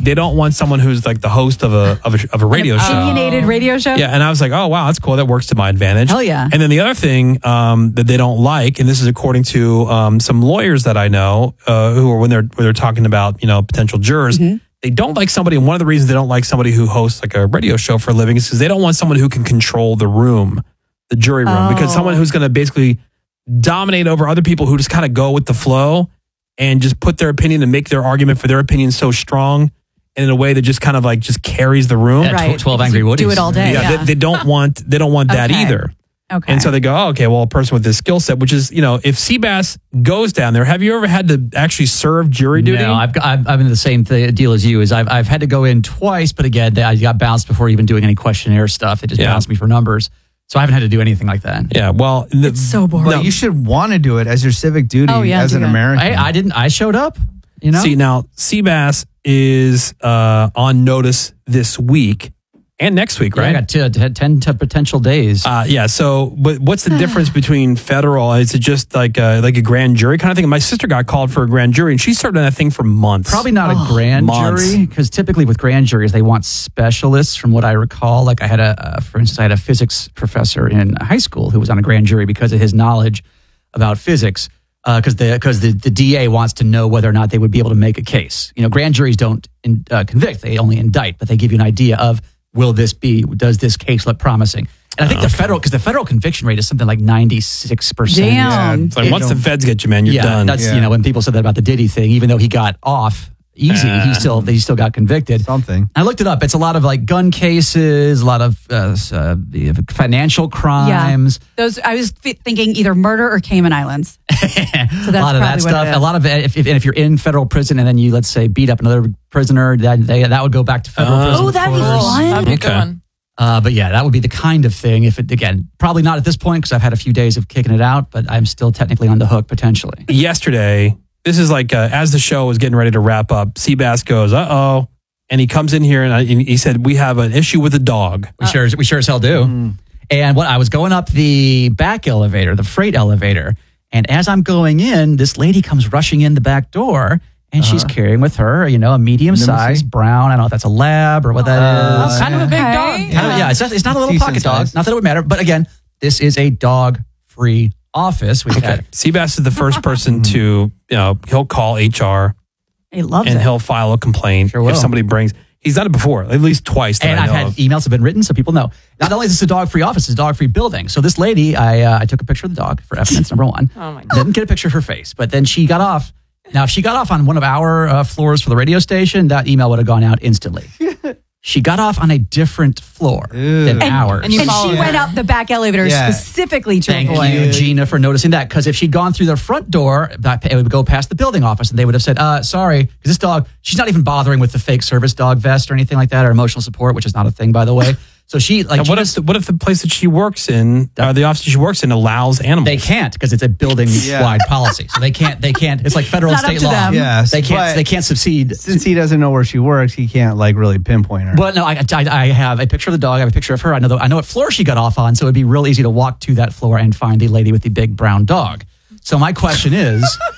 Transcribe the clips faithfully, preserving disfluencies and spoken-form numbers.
they don't want someone who's like the host of a of a, of a radio show. Opinionated radio show? Yeah, and I was like, oh, wow, that's cool. That works to my advantage. Hell yeah. And then the other thing um, that they don't like, and this is according to um, some lawyers that I know uh, who are when they're when they're talking about, you know, potential jurors, mm-hmm. they don't like somebody, and one of the reasons they don't like somebody who hosts like a radio show for a living is because they don't want someone who can control the room, the jury room, Oh. because someone who's going to basically dominate over other people who just kind of go with the flow and just put their opinion and make their argument for their opinion so strong and in a way that just kind of like just carries the room. Yeah, Right. twelve Angry Woodies. Do it all day. Yeah, Yeah. They, they don't want they don't want that Okay. either. Okay. And so they go, oh, okay, well, a person with this skill set, which is, you know, if Seabass goes down there, have you ever had to actually serve jury duty? No, I've got, I've, I'm in the same th- deal as you. Is I've I've had to go in twice, but again, I got bounced before even doing any questionnaire stuff. They just Yeah. bounced me for numbers, so I haven't had to do anything like that. Yeah, well, the, It's so boring. Well, you should want to do it as your civic duty Oh, yeah, as do an that. American. I, I didn't. I showed up. You know. see now, Seabass is uh, on notice this week and next week, Yeah, right? I got t- t- ten t- potential days. Uh, yeah. So, but what's the difference between federal? Is it just like a, like a grand jury kind of thing? My sister got called for a grand jury, and she served on that thing for months. Probably not a grand months. jury, because typically with grand juries they want specialists. From what I recall, like I had a, uh, for instance, I had a physics professor in high school who was on a grand jury because of his knowledge about physics. Because the because the, the D A wants to know whether or not they would be able to make a case. You know, grand juries don't in, uh, convict; they only indict, but they give you an idea of will this be? Does this case look promising? And I think the federal, because the federal conviction rate is something like ninety-six percent. Damn. It's like once the feds get you, man, you're yeah, done. that's Yeah. you know when people said that about the Diddy thing, even though he got off easy, Uh. he still he still got convicted. Something. I looked it up. It's a lot of like gun cases, a lot of uh, uh, financial crimes, Those I was f- thinking either murder or Cayman Islands. So that's a lot of that probably what stuff. it A is. lot of if, if and if you're in federal prison and then you let's say beat up another prisoner, that they, that would go back to federal Oh. prison. Oh, that'd be of course. fun. That'd be a Okay. good one. Uh, but yeah, that would be the kind of thing. If it again, probably not at this point because I've had a few days of kicking it out, but I'm still technically on the hook potentially. Yesterday, this is like uh, as the show was getting ready to wrap up, Seabass goes, uh oh. And he comes in here and, I, and he said, we have an issue with a dog. We sure we sure as hell do. And what I was going up the back elevator, the freight elevator, and as I'm going in, this lady comes rushing in the back door, and she's carrying with her, you know, a medium-sized brown. I don't know if that's a lab or what that is. Oh, kind of a big Okay. dog. Kind of- yeah, it's not, it's not a little Decent pocket dog. size. Not that it would matter, but again, this is a dog-free office. We've Okay. had Seabass is the first person to, you know, he'll call H R I love and it. he'll file a complaint Sure will. if somebody brings. He's done it before, at least twice. That And I I've know had of. emails have been written, so people know. Not only is this a dog-free office, it's a dog-free building. So this lady, I uh, I took a picture of the dog for evidence, number one. Oh my God. Didn't get a picture of her face, but then she got off. Now, if she got off on one of our uh, floors for the radio station, that email would have gone out instantly. She got off on a different floor than and, ours. and you and followed she her. went up the back elevator Yeah. specifically to Thank avoid. you, Gina, for noticing that. Because if she'd gone through the front door, that it would go past the building office, and they would have said, uh, sorry, because this dog, she's not even bothering with the fake service dog vest or anything like that, or emotional support, which is not a thing, by the way. So she, like, And what Gina's- if the, what if the place that she works in, or the office she works in, allows animals? they can't because it's a building-wide Yeah. policy. So they can't, they can't, it's like federal and Not up state to law. them. Yes, They can't, but they can't subsede. since he doesn't know where she works, he can't like really pinpoint her. But no, I, I, I have a picture of the dog. I have a picture of her. I know the, I know what floor she got off on, so it'd be real easy to walk to that floor and find the lady with the big brown dog. So my question is,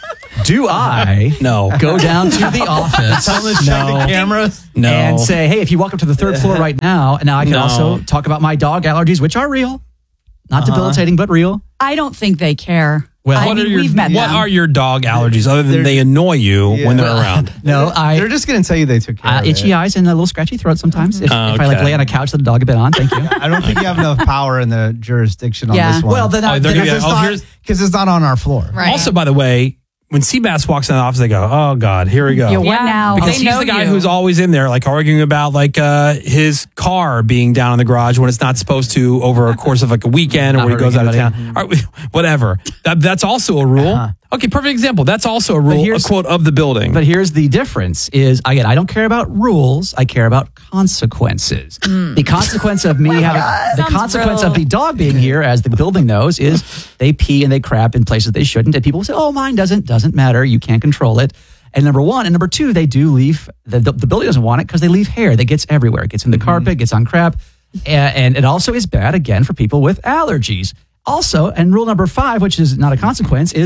do I No. go down to the office No. cameras. No. and say, hey, if you walk up to the third floor right now, and now I can No. also talk about my dog allergies, which are real, not debilitating, but real. I don't think they care. Well, I what mean, are your we've met what them. are your dog allergies other than They're- they annoy you when they're Yeah. around? No, I They're just gonna tell you they took care uh, of itchy it. eyes and a little scratchy throat sometimes. If, Oh, if I like okay. lay on a couch that the dog had been on, thank you. I don't think you have enough power in the jurisdiction on Yeah. this one. Well, then Oh, I, they're then gonna I- be- oh, here's- because it's not on our floor. Right. Also, by the way, when Seabass walks in the office, they go, "Oh God, here we go." Yeah, what Yeah. now? Because They he's know the guy you. who's always in there, like arguing about like uh, his car being down in the garage when it's not supposed to over a course of like a weekend or Not when he goes out of hurting town. All right, whatever. That, that's also a rule. Uh-huh. Okay, perfect example. That's also a rule, a here's- quote of the building. But here's the difference is, again, I don't care about rules. I care about consequences. The consequence of me having, the Sounds consequence real. of the dog being here, as the building knows, is they pee and they crap in places they shouldn't. And people say, oh, mine doesn't. Doesn't matter. You can't control it. And number one. And number two, they do leave, the, the, the building doesn't want it because they leave hair that gets everywhere. It gets in the carpet, gets on crap. And, and it also is bad, again, for people with allergies. Also, and rule number five, which is not a consequence, is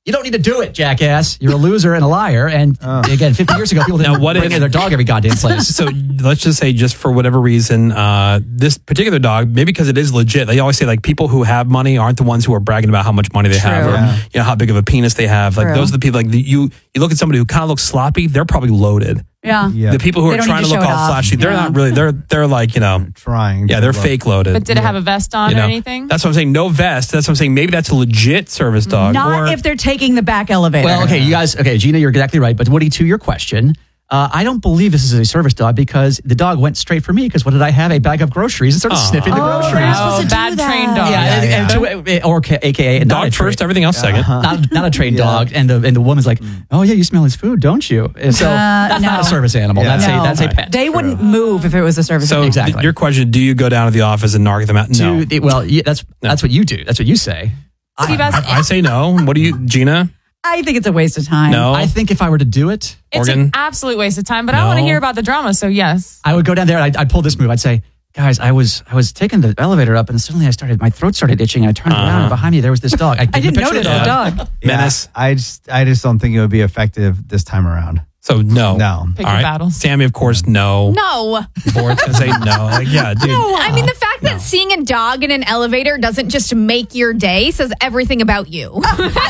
You don't need to do it, jackass. You're a loser and a liar. And Oh. again, fifty years ago, people didn't Now, what bring if- in their dog every goddamn place. So let's just say, just for whatever reason, uh, this particular dog, maybe because it is legit, they always say like people who have money aren't the ones who are bragging about how much money they have, or Yeah. you know how big of a penis they have. Like True. those are the people. Like the, you, you look at somebody who kind of looks sloppy, they're probably loaded. Yeah. Yeah. The people who They are don't trying need to to look show all it off. flashy, they're Yeah. not really. They're they're like you know, Trying. yeah, to they're look- fake loaded. But did it have a vest on you know? or anything? That's what I'm saying. No vest. That's what I'm saying. Maybe that's a legit service dog. Not or, if they're taking the back elevator. Well, okay, you guys, okay, Gina, you're exactly right. But Woody, to your question, uh, I don't believe this is a service dog because the dog went straight for me because what did I have? A bag of groceries and started Aw. sniffing the Oh, groceries. you're not supposed to do bad that. trained dog. Yeah, Yeah, and, yeah. and to, or K- A K A not dog a first, tra- everything else second. not, not a trained Yeah. dog, and the and the woman's like, "Oh yeah, you smell his food, don't you?" And so Uh, that's not a no. service animal. Yeah. That's No. a that's a pet. They wouldn't move if it was a service So animal. Exactly. th- your question: do you go down to the office and narc them out? No. To- well, yeah, that's No. that's what you do. That's what you say. Steve, as- I, I say no. What do you, Gina? I think it's a waste of time. No. I think if I were to do it, it's Morgan? an absolute waste of time, but I want to No. hear about the drama, so yes. I would go down there and I'd, I'd pull this move. I'd say, "Guys, I was I was taking the elevator up, and suddenly I started my throat started itching. And I turned around, and behind me there was this dog. I, I didn't notice the dog. Yeah, Menace. I just, I just don't think it would be effective this time around. So no. No. Pick All your right. battles. Sammy, of course, no. No. Board's gonna say no. Like, yeah, dude. I mean, the fact that seeing a dog in an elevator doesn't just make your day says everything about you.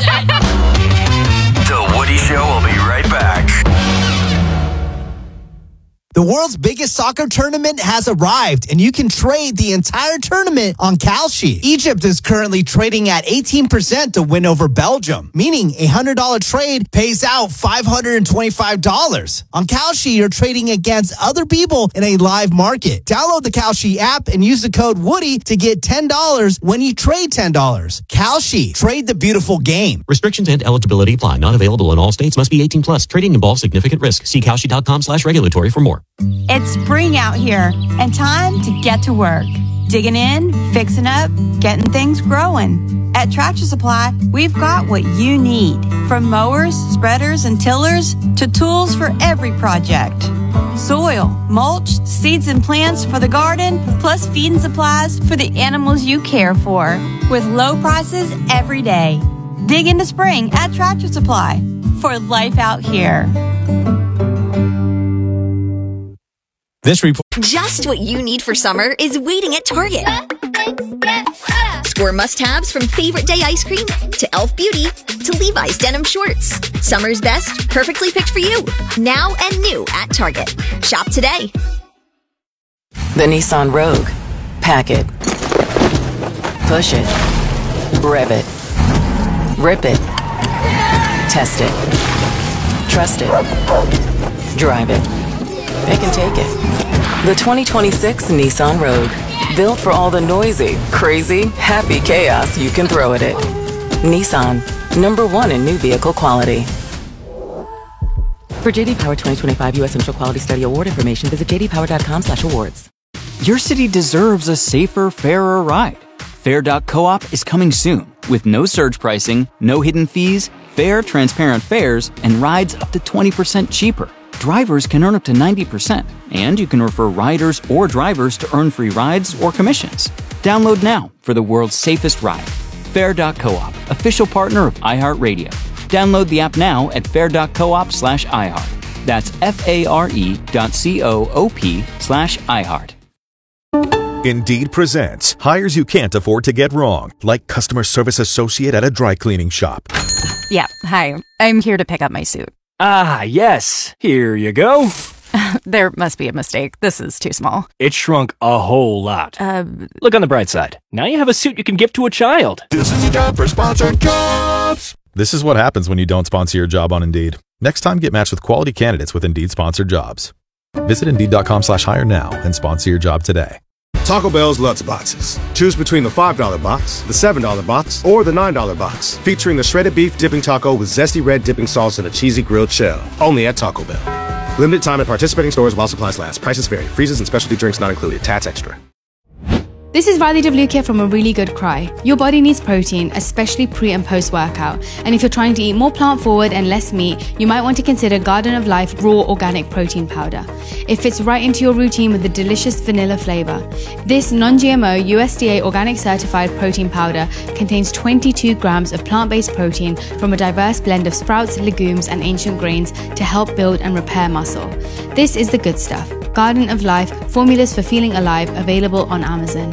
The Woody Show will be right back. The world's biggest soccer tournament has arrived, and you can trade the entire tournament on Kalshi. Egypt is currently trading at eighteen percent to win over Belgium, meaning a one hundred dollars trade pays out five hundred twenty-five dollars. On Kalshi, you're trading against other people in a live market. Download the Kalshi app and use the code Woody to get ten dollars when you trade ten dollars. Kalshi, trade the beautiful game. Restrictions and eligibility apply. Not available in all states. Must be eighteen plus. Trading involves significant risk. See Kalshi.com slash regulatory for more. It's spring out here and time to get to work. Digging in, fixing up, getting things growing. At Tractor Supply, we've got what you need. From mowers, spreaders, and tillers to tools for every project. Soil, mulch, seeds and plants for the garden, plus feeding supplies for the animals you care for. With low prices every day. Dig into spring at Tractor Supply for life out here. This report. Just what you need for summer is waiting at Target. Score must-haves from favorite day ice cream to e l f Beauty to Levi's denim shorts. Summer's best, perfectly picked for you. Now and new at Target. Shop today. The Nissan Rogue. Pack it. Push it. Rev it. Rip it. Test it. Trust it. Drive it. It can take it. The twenty twenty-six Nissan Rogue. Built for all the noisy, crazy, happy chaos you can throw at it. Nissan. Number one in new vehicle quality. For J D Power twenty twenty-five U S Central Quality Study Award information, visit j d power dot com slash awards. Your city deserves a safer, fairer ride. Fair dot coop is coming soon with no surge pricing, no hidden fees, fair, transparent fares, and rides up to twenty percent cheaper. Drivers can earn up to ninety percent, and you can refer riders or drivers to earn free rides or commissions. Download now for the world's safest ride. Fair dot coop, official partner of iHeartRadio. Download the app now at fair dot coop slash iHeart. That's F-A-R-E dot C-O-O-P slash iHeart. Indeed presents hires you can't afford to get wrong, like customer service associate at a dry cleaning shop. Yeah, hi. I'm here to pick up my suit. Ah, yes. Here you go. There must be a mistake. This is too small. It shrunk a whole lot. Uh, Look on the bright side. Now you have a suit you can give to a child. This is your job for sponsored jobs. This is what happens when you don't sponsor your job on Indeed. Next time, get matched with quality candidates with Indeed sponsored jobs. Visit Indeed.com slash hire now and sponsor your job today. Taco Bell's Lutz Boxes. Choose between the five dollar box, the seven dollar box, or the nine dollar box. Featuring the shredded beef dipping taco with zesty red dipping sauce and a cheesy grilled shell. Only at Taco Bell. Limited time at participating stores while supplies last. Prices vary. Freezes and specialty drinks not included. Tats extra. This is Riley DeVlukia from A Really Good Cry. Your body needs protein, especially pre and post workout. And if you're trying to eat more plant forward and less meat, you might want to consider Garden of Life Raw Organic Protein Powder. It fits right into your routine with a delicious vanilla flavor. This non-G M O U S D A organic certified protein powder contains twenty-two grams of plant-based protein from a diverse blend of sprouts, legumes, and ancient grains to help build and repair muscle. This is the good stuff. Garden of Life, formulas for feeling alive, available on Amazon.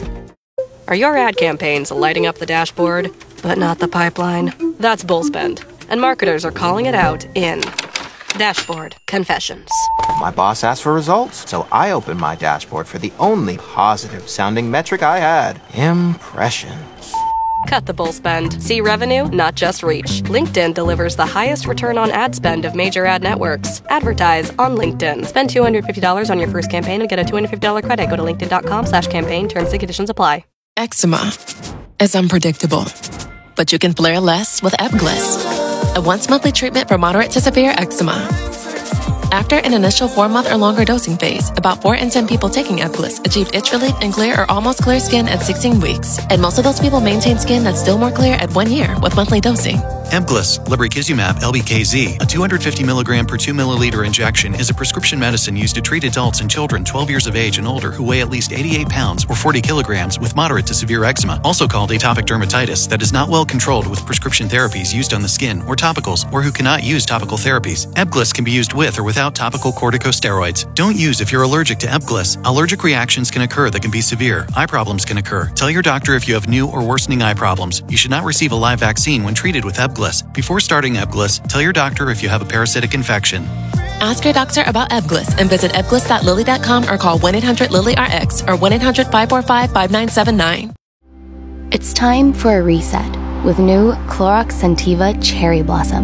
Are your ad campaigns lighting up the dashboard, but not the pipeline? That's Bullspend, and marketers are calling it out in Dashboard Confessions. My boss asked for results, so I opened my dashboard for the only positive-sounding metric I had, impressions. Cut the bull spend. See revenue, not just reach. LinkedIn delivers the highest return on ad spend of major ad networks. Advertise on LinkedIn. Spend two hundred fifty dollars on your first campaign and get a two hundred fifty dollars credit. Go to linkedin.com slash campaign. Terms and conditions apply. Eczema is unpredictable, but you can flare less with Ebglyss, a once-monthly treatment for moderate to severe eczema. After an initial four-month or longer dosing phase, about four in ten people taking Ebglyss achieved itch relief and clear or almost clear skin at sixteen weeks, and most of those people maintain skin that's still more clear at one year with monthly dosing. Ebglyss, lebrikizumab L B K Z, a two hundred fifty milligram per two milliliter injection, is a prescription medicine used to treat adults and children twelve years of age and older who weigh at least eighty-eight pounds or forty kilograms with moderate to severe eczema, also called atopic dermatitis, that is not well controlled with prescription therapies used on the skin or topicals, or who cannot use topical therapies. Ebglyss can be used with or without topical corticosteroids. Don't use if you're allergic to Ebglyss. Allergic reactions can occur that can be severe. Eye problems can occur. Tell your doctor if you have new or worsening eye problems. You should not receive a live vaccine when treated with Ebglyss. Before starting Ebglyss, tell your doctor if you have a parasitic infection. Ask your doctor about Ebglyss and visit ebglyss dot lilly dot com or call one eight hundred lilly R X or one eight hundred five four five five nine seven nine. It's time for a reset with new Clorox Scentiva Cherry Blossom.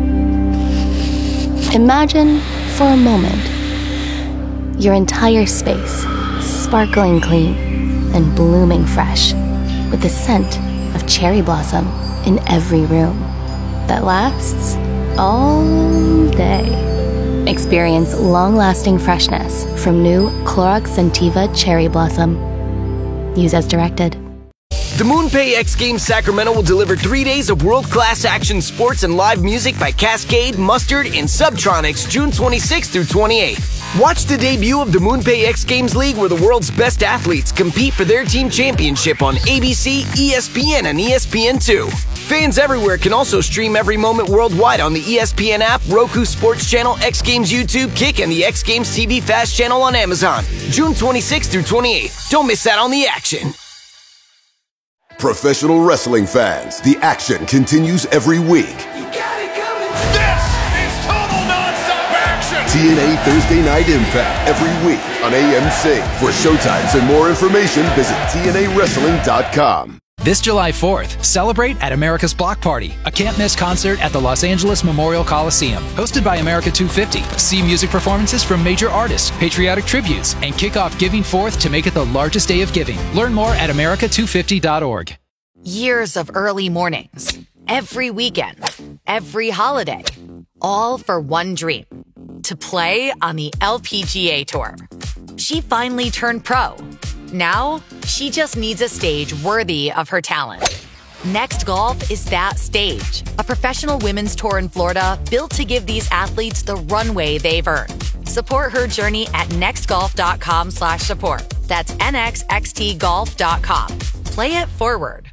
Imagine, for a moment, your entire space sparkling clean and blooming fresh with the scent of cherry blossom in every room that lasts all day. Experience long-lasting freshness from new Clorox Scentiva Cherry Blossom. Use as directed. The MoonPay X Games Sacramento will deliver three days of world-class action sports and live music by Cascade, Mustard, and Subtronics June twenty-sixth through twenty-eighth. Watch the debut of the MoonPay X Games League, where the world's best athletes compete for their team championship on A B C, E S P N, and E S P N two. Fans everywhere can also stream every moment worldwide on the E S P N app, Roku Sports Channel, X Games YouTube, Kick, and the X Games T V Fast Channel on Amazon. June twenty-sixth through twenty-eighth. Don't miss out on the action. Professional wrestling fans, the action continues every week. This is total nonstop action! T N A Thursday Night Impact every week on A M C. For showtimes and more information, visit T N A wrestling dot com. This July fourth, celebrate at America's Block Party, a can't-miss concert at the Los Angeles Memorial Coliseum. Hosted by America two fifty, see music performances from major artists, patriotic tributes, and kick off Giving Forth to make it the largest day of giving. Learn more at america two fifty dot org. Years of early mornings, every weekend, every holiday, all for one dream, to play on the L P G A Tour. She finally turned pro. Now, she just needs a stage worthy of her talent. Next Golf is that stage, a professional women's tour in Florida built to give these athletes the runway they've earned. Support her journey at nextgolf.com slash support. That's N X X T golf dot com. Play it forward.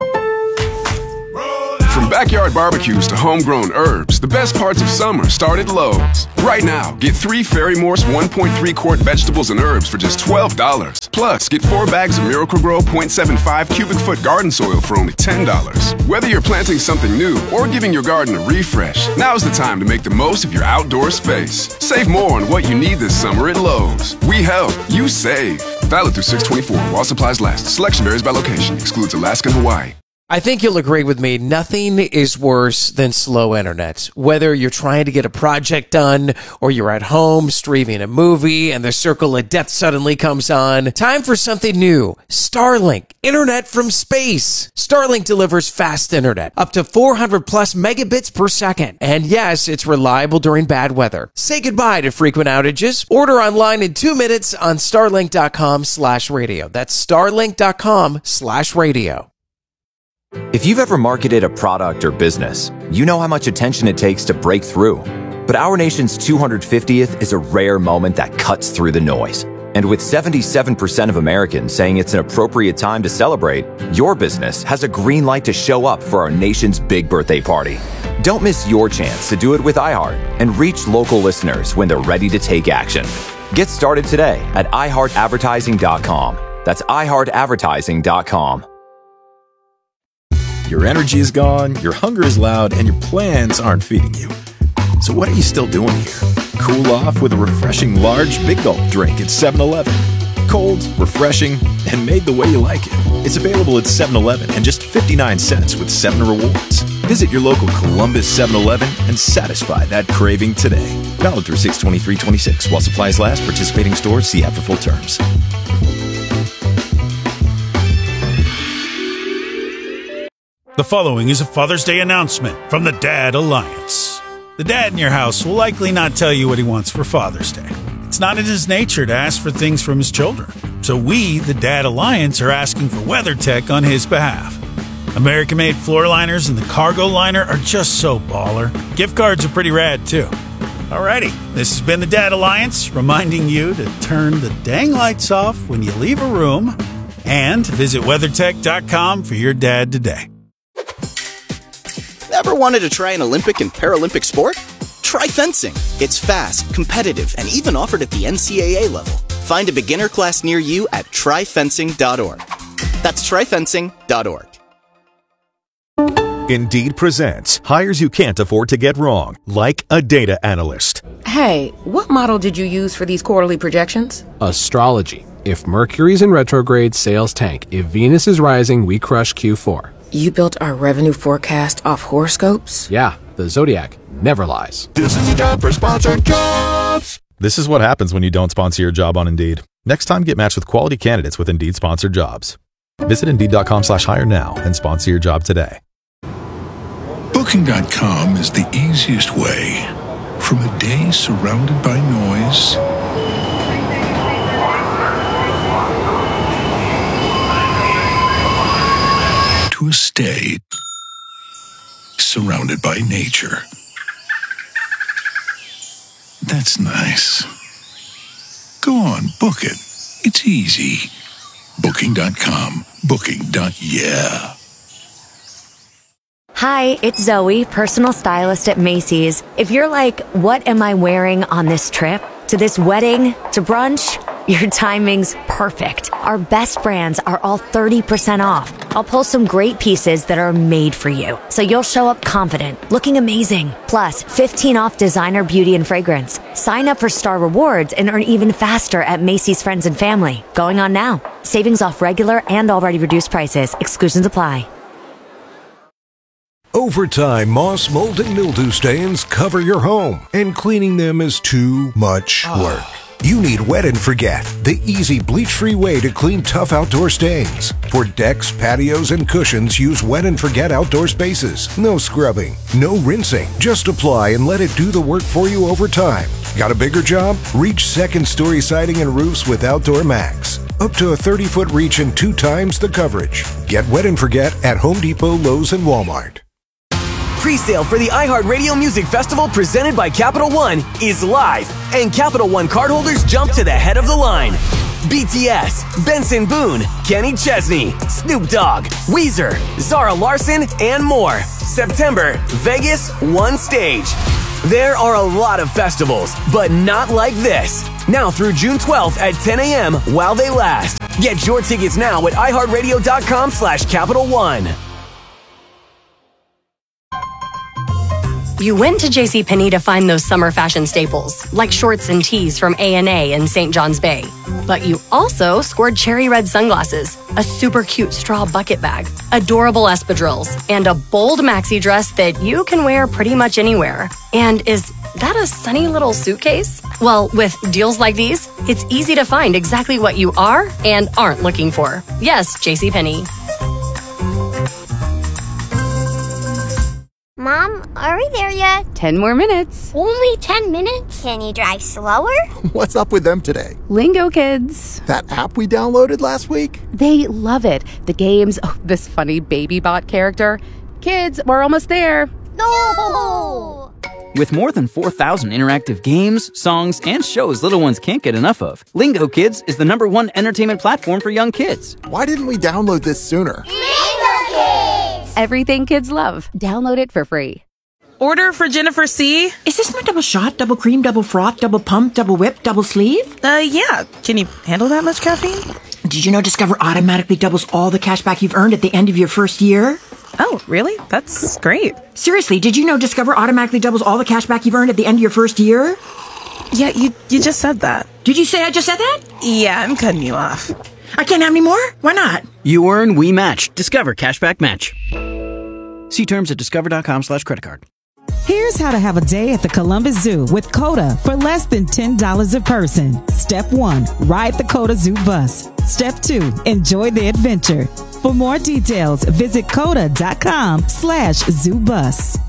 From backyard barbecues to homegrown herbs, the best parts of summer start at Lowe's. Right now, get three Fairy Morse one point three quart vegetables and herbs for just twelve dollars. Plus, get four bags of Miracle-Gro point seven five cubic foot garden soil for only ten dollars. Whether you're planting something new or giving your garden a refresh, now's the time to make the most of your outdoor space. Save more on what you need this summer at Lowe's. We help, you save. Valid through six twenty-four while supplies last. Selection varies by location. Excludes Alaska and Hawaii. I think you'll agree with me. Nothing is worse than slow internet. Whether you're trying to get a project done or you're at home streaming a movie and the circle of death suddenly comes on. Time for something new. Starlink. Internet from space. Starlink delivers fast internet. Up to four hundred plus megabits per second. And yes, it's reliable during bad weather. Say goodbye to frequent outages. Order online in two minutes on starlink.com slash radio. That's starlink.com slash radio. If you've ever marketed a product or business, you know how much attention it takes to break through. But our nation's two hundred fiftieth is a rare moment that cuts through the noise. And with seventy-seven percent of Americans saying it's an appropriate time to celebrate, your business has a green light to show up for our nation's big birthday party. Don't miss your chance to do it with iHeart and reach local listeners when they're ready to take action. Get started today at i heart advertising dot com. That's i heart advertising dot com. Your energy is gone, your hunger is loud, and your plans aren't feeding you. So what are you still doing here? Cool off with a refreshing large Big Gulp drink at seven eleven. Cold, refreshing, and made the way you like it. It's available at seven eleven and just fifty-nine cents with seven rewards. Visit your local Columbus seven eleven and satisfy that craving today. Valid through six twenty-three twenty-six. While supplies last, participating stores, see app for full terms. The following is a Father's Day announcement from the Dad Alliance. The dad in your house will likely not tell you what he wants for Father's Day. It's not in his nature to ask for things from his children. So we, the Dad Alliance, are asking for WeatherTech on his behalf. American-made floor liners and the cargo liner are just so baller. Gift cards are pretty rad, too. Alrighty, this has been the Dad Alliance, reminding you to turn the dang lights off when you leave a room and visit weathertech dot com for your dad today. Ever wanted to try an Olympic and Paralympic sport? Try fencing. It's fast, competitive, and even offered at the N C A A level. Find a beginner class near you at try fencing dot org. That's try fencing dot org. Indeed presents hires you can't afford to get wrong, like a data analyst. Hey, what model did you use for these quarterly projections? Astrology. If Mercury's in retrograde, sales tank. If Venus is rising, we crush Q four. You built our revenue forecast off horoscopes? Yeah, the Zodiac never lies. This is the time for sponsored jobs. This is what happens when you don't sponsor your job on Indeed. Next time, get matched with quality candidates with Indeed sponsored jobs. Visit Indeed.com slash hire now and sponsor your job today. Booking dot com is the easiest way. From a day surrounded by noise to a stay surrounded by nature. That's nice. Go on, book it. It's easy. Booking dot com. Booking. Yeah. Hi, it's Zoe, personal stylist at Macy's. If you're like, what am I wearing on this trip? To this wedding? To brunch? Your timing's perfect. Our best brands are all thirty percent off. I'll pull some great pieces that are made for you, so you'll show up confident, looking amazing. Plus, fifteen off designer beauty and fragrance. Sign up for Star Rewards and earn even faster at Macy's Friends and Family. Going on now. Savings off regular and already reduced prices. Exclusions apply. Over time, moss, mold, and mildew stains cover your home, and cleaning them is too much work. You need Wet and Forget, the easy bleach-free way to clean tough outdoor stains. For decks, patios, and cushions, use Wet and Forget outdoor spaces. No scrubbing, no rinsing. Just apply and let it do the work for you over time. Got a bigger job? Reach second-story siding and roofs with Outdoor Max. Up to a thirty-foot reach and two times the coverage. Get Wet and Forget at Home Depot, Lowe's, and Walmart. Pre-sale for the iHeartRadio Music Festival presented by Capital One is live, and Capital One cardholders jump to the head of the line. B T S, Benson Boone, Kenny Chesney, Snoop Dogg, Weezer, Zara Larsson, and more. September, Vegas, one stage. There are a lot of festivals, but not like this. Now through June twelfth at ten a.m. while they last. Get your tickets now at iHeartRadio.com slash Capital One. You went to JCPenney to find those summer fashion staples, like shorts and tees from A and A in Saint John's Bay. But you also scored cherry red sunglasses, a super cute straw bucket bag, adorable espadrilles, and a bold maxi dress that you can wear pretty much anywhere. And is that a sunny little suitcase? Well, with deals like these, it's easy to find exactly what you are and aren't looking for. Yes, JCPenney. Mom, are we there yet? Ten more minutes. Only ten minutes? Can you drive slower? What's up with them today? Lingo Kids. That app we downloaded last week? They love it. The games, oh, this funny baby bot character. Kids, we're almost there. No! With more than four thousand interactive games, songs, and shows little ones can't get enough of, Lingo Kids is the number one entertainment platform for young kids. Why didn't we download this sooner? Lingo Kids! Everything kids love. Download it for free. Order for Jennifer C. Is this my double shot, double cream, double froth, double pump, double whip, double sleeve? Uh, yeah. Can you handle that much caffeine? Did you know Discover automatically doubles all the cash back you've earned at the end of your first year? Oh, really? That's great. Seriously, did you know Discover automatically doubles all the cash back you've earned at the end of your first year? Yeah, you you just said that. Did you say I just said that? Yeah, I'm cutting you off. I can't have any more? Why not? You earn, we match. Discover Cashback Match. See terms at discover.com slash credit card. Here's how to have a day at the Columbus Zoo with COTA for less than ten dollars a person. Step one, ride the COTA Zoo bus. Step two, enjoy the adventure. For more details, visit COTA.com slash zoo bus.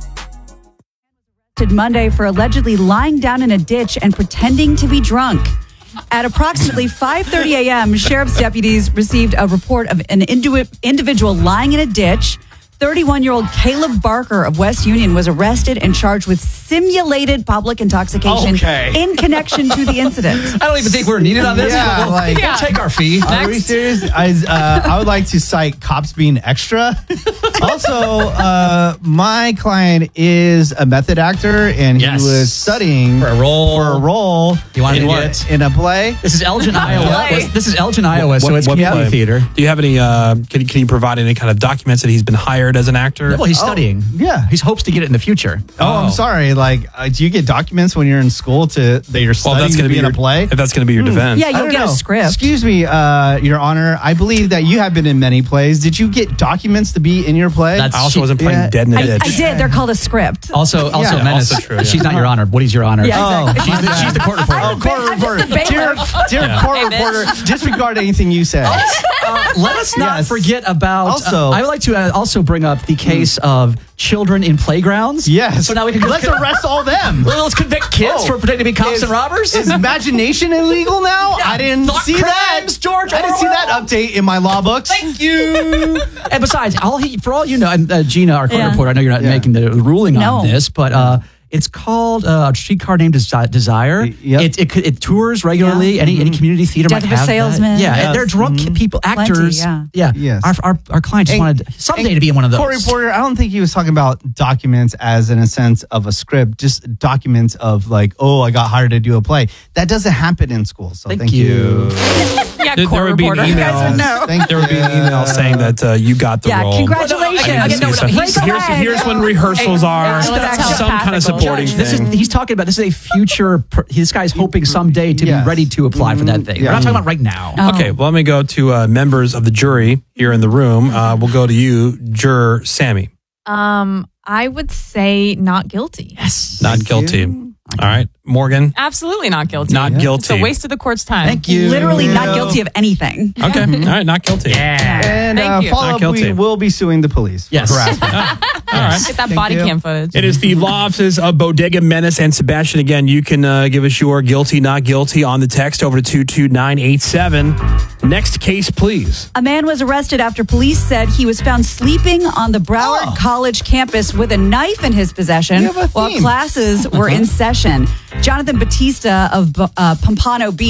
Monday for allegedly lying down in a ditch and pretending to be drunk. At approximately five thirty a.m., sheriff's deputies received a report of an indi- individual lying in a ditch. thirty-one-year-old Caleb Barker of West Union was arrested and charged with simulated public intoxication okay. in connection to the incident. I don't even think we're needed on this. Yeah, we'll, like, we'll take our fee. Are Next. we serious? I, uh, I would like to cite cops being extra. Also, uh, my client is a method actor, and Yes. he was studying For a role. For a role. You wanted in to what? get- In a play. This is Elgin, Iowa. Play. This is Elgin, Iowa, so What- it's what community play? theater. Do you have any, uh, can, can you provide any kind of documents that he's been hired as an actor? Well, he's studying. Yeah. He hopes to get it in the future. Oh, I'm sorry. Like, uh, do you get documents when you're in school to that you're Well, studying that's to going to be be in your, a play? If that's going to be your Hmm. defense. Yeah, I you'll don't get a know. script. Excuse me, uh, Your Honor. I believe that you have been in many plays. Did you get documents to be in your play? That's- I also wasn't playing Yeah. dead in the I, ditch. I did. They're called a script. Also, also, Yeah, Menace. also true, yeah. She's not your honor. Woody's your honor. Yeah, exactly. She's the, she's the court reporter. Oh, court reporter. the bailiff. Dear, dear Yeah. court Hey, bitch. reporter, disregard anything you say. Uh, let us not Yes. forget about. Also- uh, I would like to uh, also bring up the case of children in playgrounds. Yes. So now we can Let's arrest all them. Well, let's convict kids Oh. for pretending to be cops Is- and robbers. Is imagination illegal now? Yeah. I didn't Thought see crimes, that. George I didn't see that Orwell. update in my law books. Thank you. And besides, all he, for all you know, and uh, Gina, our court Yeah. reporter, I know you're not Yeah. making the ruling No. on this, but uh, it's called uh, a streetcar named Desi- Desire. Yep. It, it it tours regularly. Yeah. Any any community theater Death might of a have that. Salesman. Yeah, Yes. and they're drunk Mhm. people, Plenty, actors. yeah. yeah. Yes. Our, our our client just And- wanted someday and to be in one of those. Court reporter, I don't think he was talking about documents as in a sense of a script, just documents of like, oh, I got hired to do a play. That doesn't happen in school. So thank, Thank you. Yeah, There, there court would be an reporter. You guys email. would know. Thank There would be an you. email saying that uh, you got the Yeah, role. congratulations. I didn't Okay, no, see no, some- break a here's, leg. here's when rehearsals are. Hey, let's Some kind of supporting Judge, This is thing. he's talking about. This is a future. pr- This guy's hoping someday to Yes. be ready to apply for that thing. We're Yeah. not talking about right now. Oh. Okay, well, let me go to uh, members of the jury here in the room. Uh, we'll go to you, juror Sammy. Um, I would say not guilty. Yes. Not guilty. All right, Morgan. Absolutely not guilty. Not It's guilty. a waste of the court's time. Thank you. Literally Yeah. not guilty of anything. Okay, all right, not guilty. Yeah. And Thank uh, you. follow Not up, guilty. we will be suing the police. for Yes. harassment. All right. Get that Thank body you. cam footage. It is the law offices of Bodega Menace and Sebastian. Again, you can uh, give us your guilty, not guilty on the text over to two two nine eight seven. Next case, please. A man was arrested after police said he was found sleeping on the Broward Oh. College campus with a knife in his possession You have a while theme. classes were in session. Jonathan Batista of uh, Pompano Beach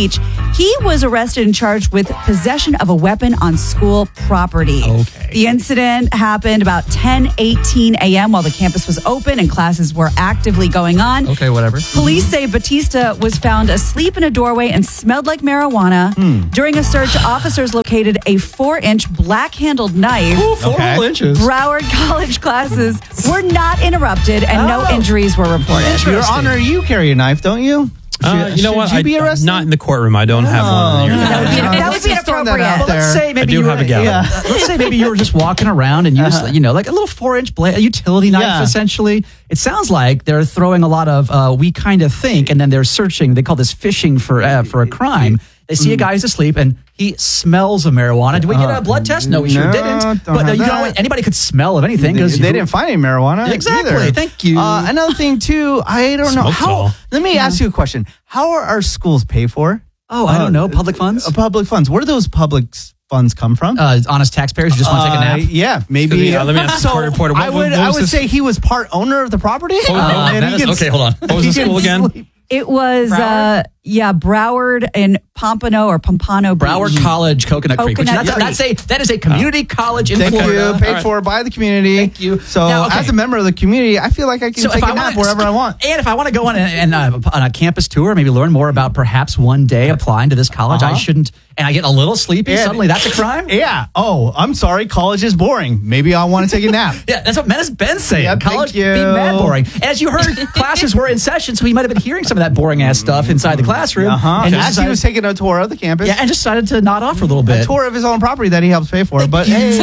He was arrested and charged with possession of a weapon on school property. Okay. The incident happened about ten eighteen a.m. while the campus was open and classes were actively going on. Okay, whatever. Police say Batista was found asleep in a doorway and smelled like marijuana. Hmm. During a search, officers located a four-inch black-handled knife. Ooh, four Okay. whole inches. Broward College classes were not interrupted and no Oh. injuries were reported. Your Honor, you carry a knife, don't you? Uh, you know Should what? you be I, arrested? not in the courroom. I don't have one here. That would be, that would Let's be just throw that inappropriate. out Well, let's there. say maybe I do you have were, a gal. yeah. Let's say maybe you were just walking around and you just, you know, like a little four-inch blade, a utility knife, Yeah. essentially. It sounds like they're throwing a lot of uh, we kind of think, and then they're searching. They call this fishing for uh, for a crime. They see a guy who's asleep and he smells of marijuana. Did we get a blood test? No, we sure No, didn't. don't But uh, have you know, that. anybody could smell of anything They, because they didn't find any marijuana. Exactly. either. Thank you. Uh, another thing too, I don't know Smoked how. all. Let me ask you a question: how are our schools paid for? Oh, I don't know. Public funds? Uh, public funds. Where do those public s- funds come from? Uh, honest taxpayers who just want to take a Uh, nap. yeah, maybe. Excuse me, uh, let me ask the so court reporter, what- I what- would, what I was would this- say he was part owner of the property. Oh, Uh, and he Dennis, can- okay, hold on. What was he the can school again? sleep. It was, uh, yeah, Broward and Pompano or Pompano Beach. Broward College, Coconut, Creek. Which Coconut that's, a, that's a that is a community college in Thank Florida. you. Paid All right. for by the community. Thank you. So, Now, okay. as a member of the community, I feel like I can So take if a I nap wanna- wherever I want. And if I want to go on, a, and, uh, on a campus tour, maybe learn more about perhaps one day applying to this college, Uh-huh. I shouldn't, and I get a little sleepy, And- suddenly that's a crime? Yeah. Oh, I'm sorry. College is boring. Maybe I want to take a nap. Yeah, that's what Menace Ben's saying. Yeah, thank College you. being mad boring. As you heard, classes were in session, so he might have been hearing some of that boring ass stuff inside the classroom. Uh-huh. And As just he was decided, taking a tour of the campus. yeah, and just decided to nod off for a little a bit. tour of his own property that he helps pay for. But hey,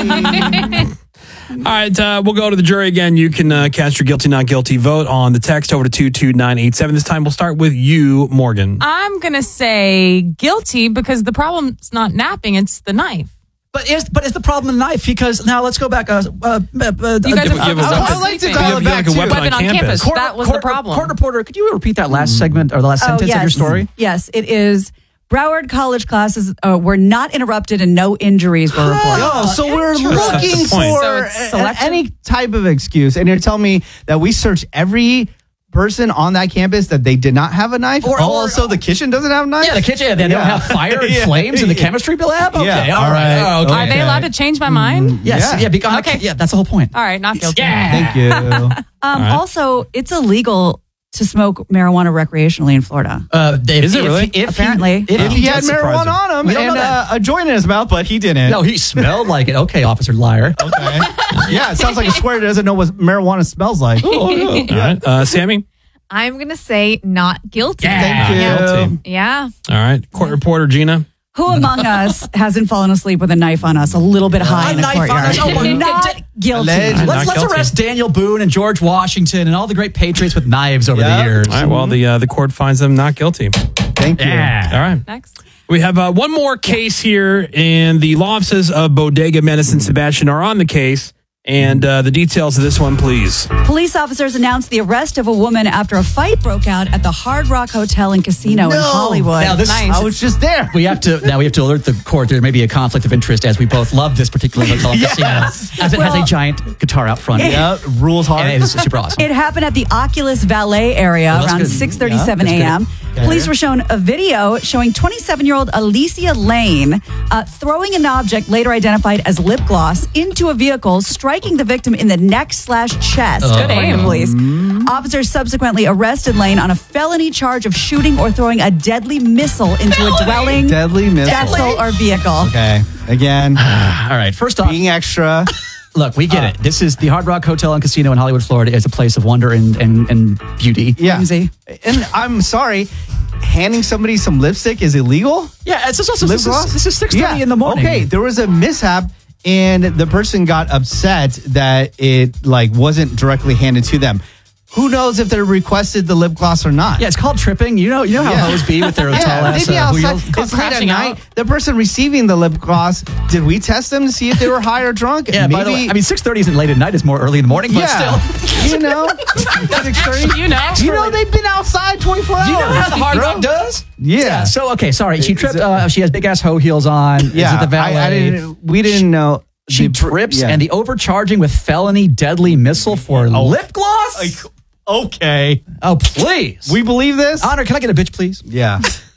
All right, uh, we'll go to the jury again. You can uh, cast your guilty, not guilty vote on the text over to two two nine eight seven. This time we'll start with you, Morgan. I'm going to say guilty because the problem's not napping, it's the knife. But is but is the problem the knife? Because now let's go back. Uh, uh, uh, You guys You are have- you have a focused weapon. on I like to sleeping. dial You it have back like a too. weapon Weapon on campus. Court, That was court, the problem. Court reporter, could you repeat that last segment or the last Oh, sentence yes. of your story? Yes, it is. Broward College classes uh, were not interrupted and no injuries were reported. Oh, so we're That's looking the point. for So it's a- selective? any type of excuse, and you're telling me that we searched every person on that campus that they did not have a knife, Or- or or- also the kitchen doesn't have a knife. Yeah, the kitchen. They don't Yeah. have fire and Yeah. flames in the chemistry lab. Okay, Yeah. all right. All right. Okay. Are they allowed to change my mind? Yes. Yeah. Yeah. because, Okay. Yeah. That's the whole point. All right, not guilty. Yeah. Thank you. Um, right. Also, it's illegal to smoke marijuana recreationally in Florida. Uh, if, Is it if- really? If, Apparently. He, If he had That's surprising. marijuana on him We don't and know that. uh, a joint in his mouth, but he didn't. no, he smelled like it. Okay, Officer Liar. Okay. Yeah, it sounds like a square that doesn't know what marijuana smells like. All right, uh, Sammy. I'm going to say not guilty. Thank you. Guilty. Yeah. All right, court reporter Gina. Who among us hasn't fallen asleep with a knife on us a little bit high A in a knife on courtyard? us? Oh, my not God. guilty. Alleged. Not Let's let's guilty. arrest Daniel Boone and George Washington and all the great patriots with knives over Yeah. the years. All right, well the uh, the court finds them not guilty. Thank you. Yeah. All right. Next. We have uh, one more case here, and the law offices of Bodega Menace and Sebastian are on the case. And uh, the details of this one, please. Police officers announced the arrest of a woman after a fight broke out at the Hard Rock Hotel and Casino in No. Hollywood. Now this, I was just there. we have to now we have to alert the court there may be a conflict of interest as we both love this particular hotel and casino as it has Well- a giant guitar out front. Yeah, rules hard. And it is super awesome. It happened at the Oculus Valet area Oh, that's around good. six thirty-seven Yeah, a.m. that's Police were shown a video showing twenty-seven-year-old Alicia Lane uh, throwing an object later identified as lip gloss into a vehicle, striking the victim in the neck slash chest, Good according aim. to police. Officers subsequently arrested Lane on a felony charge of shooting or throwing a deadly missile into a dwelling, Deadly missile. vessel, or vehicle. Okay. Again, All right, first off, being extra. look, we get Uh, it. This is the Hard Rock Hotel and Casino in Hollywood, Florida. Is a place of wonder and and, and beauty. Yeah. Whimsy. And I'm sorry, handing somebody some lipstick is illegal? Yeah, it's just also Lip this gloss? is, this is six thirty Yeah. in the morning. Okay, there was a mishap and the person got upset that it like wasn't directly handed to them. Who knows if they requested the lip gloss or not? Yeah, it's called tripping. You know, you know how Yeah. hoes be with their tall Yeah, ass maybe uh, outside. wheels. It's late at crashing night. out. The person receiving the lip gloss, did we test them to see if they were high or drunk? Yeah, by the way, I mean six thirty isn't late at night; it's more early in the morning. But yeah, still, you know, six thirty. You know. You know they've been outside twenty-four hours. you know how the Hard bro. Rock does. Yeah. So okay, sorry, she tripped. Uh, she has big ass hoe heels on. Yeah, Is it the valet? I, I didn't. We didn't know. She the- trips, yeah. and the overcharging with felony deadly missile for lip gloss. Okay. Oh, please. We believe this? Honor, can I get a bitch, please? Yeah.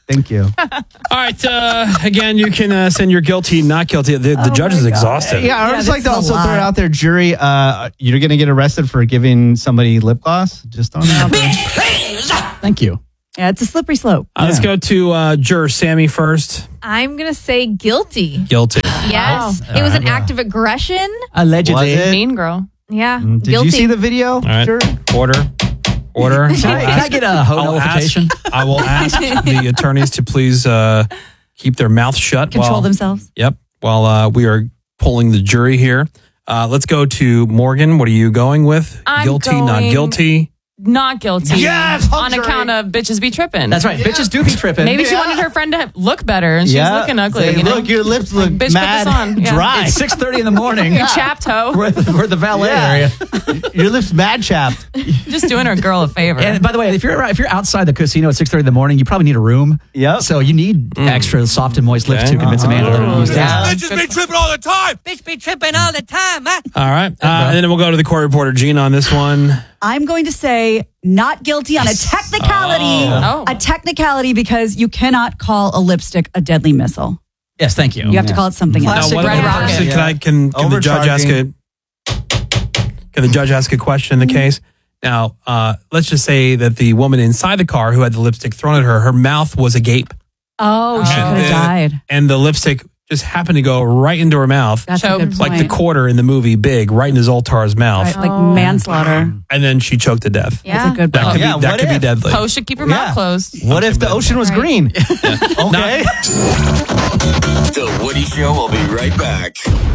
Thank you. All right. Uh, again, you can uh, send your guilty, not guilty. The, the Oh judge my is God. exhausted. Yeah, I would Yeah, just this like to is a also lot. throw it out there, jury. Uh, you're going to get arrested for giving somebody lip gloss. Just throwing it out there. Thank you. Yeah, it's a slippery slope. Uh, let's go to uh, juror Sammy first. I'm going to say guilty. Guilty. Yes. Wow. It was All an right. act of aggression. Allegedly. Was it? Mean girl. Yeah. Did guilty. you see the video? All right. Sure. Order. Order. Can I, can I get a ho I'll notification? ask- I will ask the attorneys to please uh, keep their mouth shut. Control while, themselves. Yep. While uh, we are polling the jury here. Uh, let's go to Morgan. What are you going with? I'm guilty, not going- guilty? Not guilty. Yes, on account of bitches be tripping. That's right. Bitches do be tripping. Maybe she Yeah. wanted her friend to look better, and she's Yeah. looking ugly. Say, you know? look, your lips look Bitch, mad put this on. Yeah. dry. It's six thirty in the morning. You chapped hoe. We're at the, we're at the valet Yeah. area. Your lips mad chapped. Just doing her girl a favor. And by the way, if you're if you're outside the casino at six thirty in the morning, you probably need a room. Yep. So you need extra soft and moist lips Okay. to convince Amanda to use yeah. that. Bitches be tripping all the time. Bitch be tripping all the time, huh? All right. Uh, and then we'll go to the court reporter, Gina, on this one. I'm going to say not guilty on a technicality. Oh. A technicality because you cannot call a lipstick a deadly missile. Yes, thank you. You have to call it something Now, else. what red other rocket. person can I can, can the judge ask a can the judge ask a question in the case? Now, uh, let's just say that the woman inside the car who had the lipstick thrown at her, her mouth was agape, Oh, she could And have the- died. and the lipstick just happened to go right into her mouth, That's a good like point. the quarter in the movie Big, right into Zoltar's mouth, Right, like Oh. manslaughter. and then she choked to death. Yeah. That's a good That point. could Yeah, be that what could be if? deadly. Hoe should keep her Yeah. mouth closed. What if the ocean was Right. green? Okay. The Woody Show will be right back.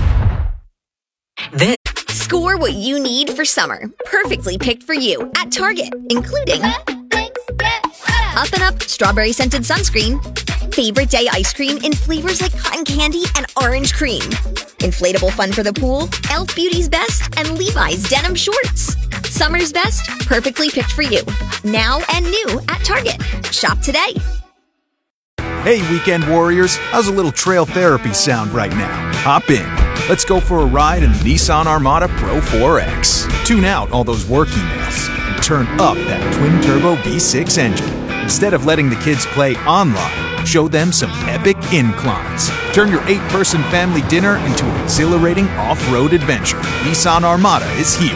Score what you need for summer. Perfectly picked for you at Target, including Up and Up strawberry scented sunscreen, favorite day ice cream in flavors like cotton candy and orange cream, inflatable fun for the pool, Elf Beauty's Best, and Levi's denim shorts. Summer's best, perfectly picked for you. Now and new at Target. Shop today. Hey, weekend warriors, how's a little trail therapy sound right now? Hop in. Let's go for a ride in the Nissan Armada Pro four X. Tune out all those work emails and turn up that twin-turbo V six engine. Instead of letting the kids play online, show them some epic inclines. Turn your eight-person family dinner into an exhilarating off-road adventure. Nissan Armada is here.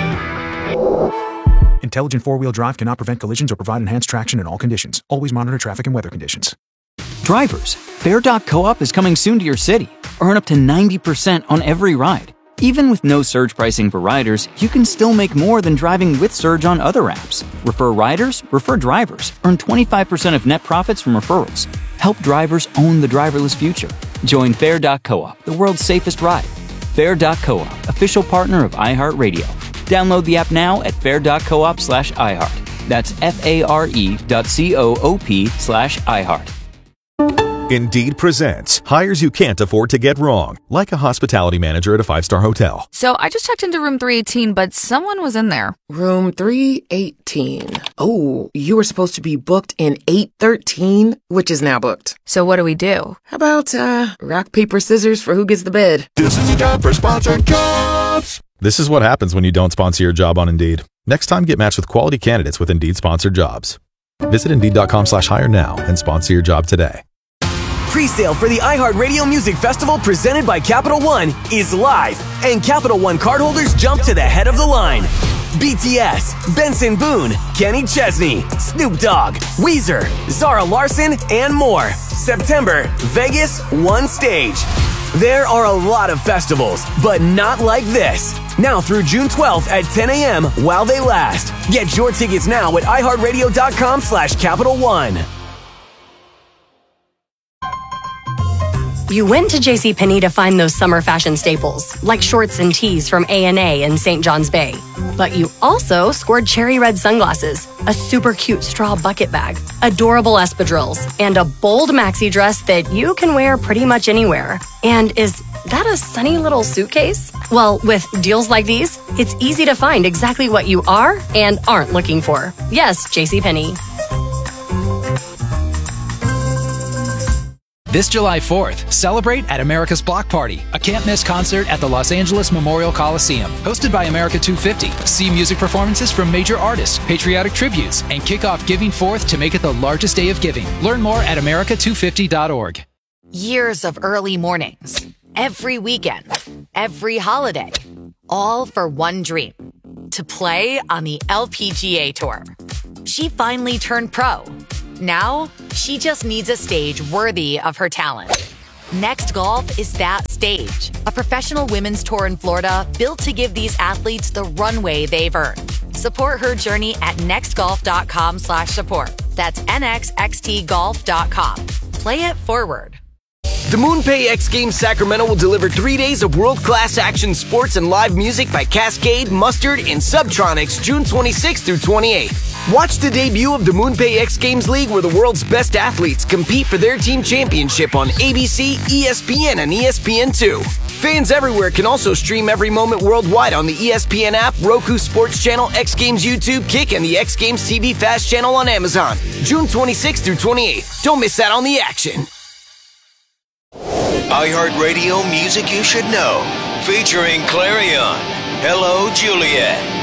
Intelligent four-wheel drive cannot prevent collisions or provide enhanced traction in all conditions. Always monitor traffic and weather conditions. Drivers, Fair dot co-op is coming soon to your city. Earn up to ninety percent on every ride. Even with no surge pricing for riders, you can still make more than driving with surge on other apps. Refer riders, refer drivers. Earn twenty-five percent of net profits from referrals. Help drivers own the driverless future. Join Fair dot co-op, the world's safest ride. Fair dot co-op, official partner of iHeartRadio. Download the app now at fair dot coop slash iHeart. That's F-A-R-E dot C-O-O-P slash iHeart. Indeed presents hires you can't afford to get wrong, like a hospitality manager at a five-star hotel. So I just checked into room three eighteen, but someone was in there. Room three eighteen. Oh, you were supposed to be booked in eight thirteen, which is now booked. So what do we do? How about, uh, rock, paper, scissors for who gets the bed? This is a job for sponsored jobs. This is what happens when you don't sponsor your job on Indeed. Next time, get matched with quality candidates with Indeed sponsored jobs. Visit Indeed.com slash hire now and sponsor your job today. Pre-sale for the iHeartRadio Music Festival presented by Capital One is live, and Capital One cardholders jump to the head of the line. B T S, Benson Boone, Kenny Chesney, Snoop Dogg, Weezer, Zara Larson, and more. September, Vegas, one stage. There are a lot of festivals, but not like this. Now through June twelfth at ten a.m. while they last. Get your tickets now at iHeartRadio.com slash Capital One. You went to JCPenney to find those summer fashion staples, like shorts and tees from A and A in Saint John's Bay. But you also scored cherry red sunglasses, a super cute straw bucket bag, adorable espadrilles, and a bold maxi dress that you can wear pretty much anywhere. And is that a sunny little suitcase? Well, with deals like these, it's easy to find exactly what you are and aren't looking for. Yes, JCPenney. This July fourth, celebrate at America's Block Party, a can't-miss concert at the Los Angeles Memorial Coliseum. Hosted by America two fifty. See music performances from major artists, patriotic tributes, and kick off Giving Fourth to make it the largest day of giving. Learn more at america two fifty dot org. Years of early mornings, every weekend, every holiday, all for one dream, to play on the L P G A Tour. She finally turned pro. Now, she just needs a stage worthy of her talent. Next Golf is that stage, a professional women's tour in Florida built to give these athletes the runway they've earned. Support her journey at nextgolf.com slash support. That's nxxtgolf dot com. Play it forward. The MoonPay X Games Sacramento will deliver three days of world-class action sports and live music by Cascade, Mustard, and Subtronics June twenty-sixth through twenty-eighth. Watch the debut of the MoonPay X Games League where the world's best athletes compete for their team championship on A B C, E S P N, and E S P N two. Fans everywhere can also stream every moment worldwide on the E S P N app, Roku Sports Channel, X Games YouTube, Kick, and the X Games T V Fast channel on Amazon. June twenty-sixth through twenty-eighth. Don't miss out on the action. iHeartRadio Music You Should Know, featuring Clarion. Hello, Juliet.